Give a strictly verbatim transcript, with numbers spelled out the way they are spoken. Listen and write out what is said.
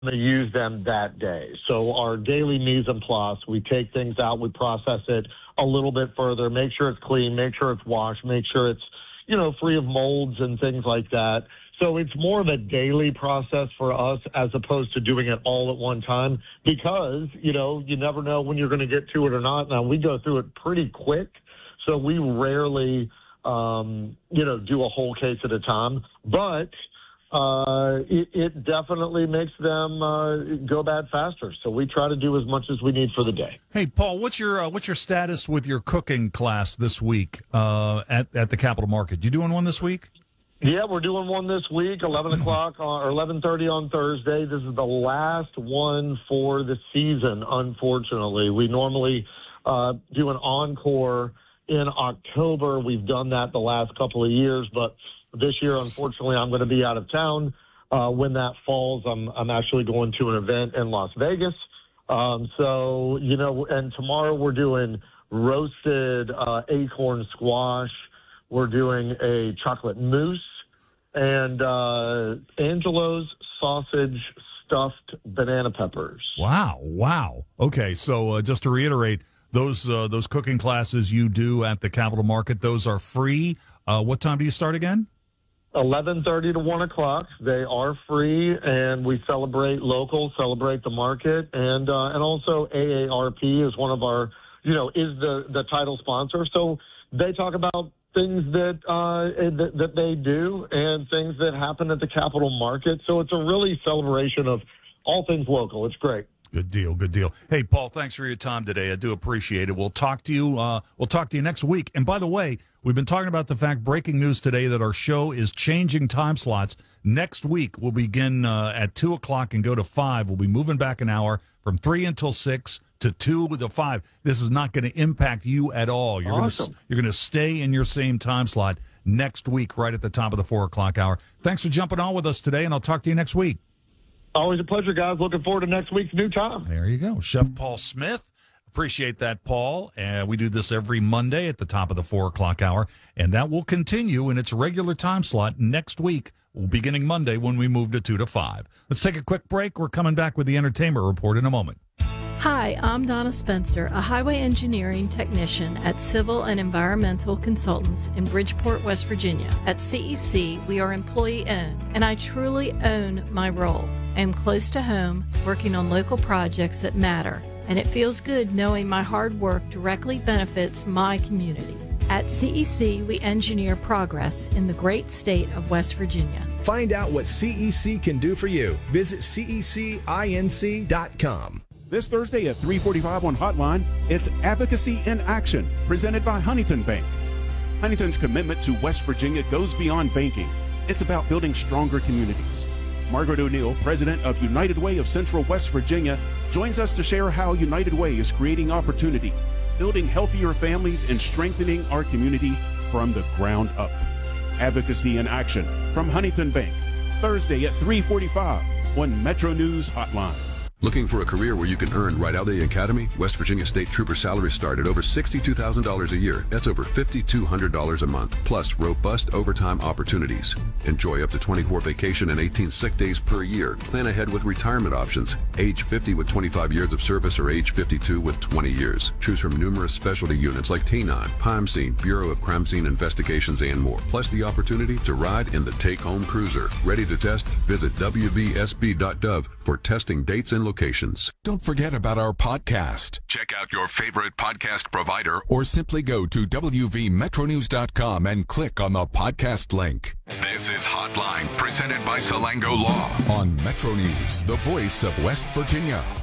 to use them that day. So our daily mise en place, we take things out, we process it a little bit further, make sure it's clean, make sure it's washed, make sure it's, you know, free of molds and things like that. So it's more of a daily process for us as opposed to doing it all at one time because, you know, you never know when you're going to get to it or not. Now, we go through it pretty quick, so we rarely, um, you know, do a whole case at a time. But uh, it, it definitely makes them uh, go bad faster. So we try to do as much as we need for the day. Hey, Paul, what's your uh, what's your status with your cooking class this week uh, at, at the Capital Market? You doing one this week? Yeah, we're doing one this week, eleven o'clock on, or eleven thirty on Thursday. This is the last one for the season, unfortunately. We normally uh, do an encore in October. We've done that the last couple of years, but this year, unfortunately, I'm going to be out of town. Uh, when that falls, I'm, I'm actually going to an event in Las Vegas. Um, so, you know, and tomorrow we're doing roasted uh, acorn squash. We're doing a chocolate mousse and uh, Angelo's sausage stuffed banana peppers. Wow, wow. Okay, so uh, just to reiterate, those uh, those cooking classes you do at the Capital Market, those are free. Uh, what time do you start again? eleven thirty to one o'clock. They are free, and we celebrate local, celebrate the market, and uh, and also A A R P is one of our, you know, is the, the title sponsor. So they talk about things that, uh, that that they do and things that happen at the Capital Market. So it's a really celebration of all things local. It's great. Good deal, good deal. Hey, Paul, thanks for your time today. I do appreciate it. We'll talk to you. Uh, we'll talk to you next week. And by the way, we've been talking about the fact, breaking news today, that our show is changing time slots. Next week, we'll begin uh, at two o'clock and go to five. We'll be moving back an hour from three until six to two to five. This is not going to impact you at all. You're awesome. going to you're going to stay in your same time slot next week, right at the top of the four o'clock hour. Thanks for jumping on with us today, and I'll talk to you next week. Always a pleasure, guys. Looking forward to next week's new time. There you go. Chef Paul Smith. Appreciate that, Paul. And we do this every Monday at the top of the four o'clock hour, and that will continue in its regular time slot next week, beginning Monday when we move to two to five. Let's take a quick break. We're coming back with the Entertainment Report in a moment. Hi, I'm Donna Spencer, a highway engineering technician at Civil and Environmental Consultants in Bridgeport, West Virginia. At C E C, we are employee-owned, and I truly own my role. I am close to home, working on local projects that matter, and it feels good knowing my hard work directly benefits my community. At C E C, we engineer progress in the great state of West Virginia. Find out what C E C can do for you. Visit C E C inc dot com. This Thursday at three forty-five on Hotline, it's Advocacy in Action, presented by Huntington Bank. Huntington's commitment to West Virginia goes beyond banking. It's about building stronger communities. Margaret O'Neill, president of United Way of Central West Virginia, joins us to share how United Way is creating opportunity, building healthier families, and strengthening our community from the ground up. Advocacy in Action from Huntington Bank, Thursday at three forty-five on Metro News Hotline. Looking for a career where you can earn right out of the academy? West Virginia State Trooper salaries start at over sixty-two thousand dollars a year. That's over five thousand two hundred dollars a month, plus robust overtime opportunities. Enjoy up to twenty-four vacation and eighteen sick days per year. Plan ahead with retirement options. Age fifty with twenty-five years of service or age fifty-two with twenty years. Choose from numerous specialty units like T nine, Crime Scene, Bureau of Crime Scene Investigations, and more. Plus the opportunity to ride in the take-home cruiser. Ready to test? Visit w v s b dot gov for testing dates and locations. Don't forget about our podcast. Check out your favorite podcast provider, or simply go to w v metro news dot com and click on the podcast link. This is Hotline, presented by Salango Law. On Metro News, the voice of West Virginia.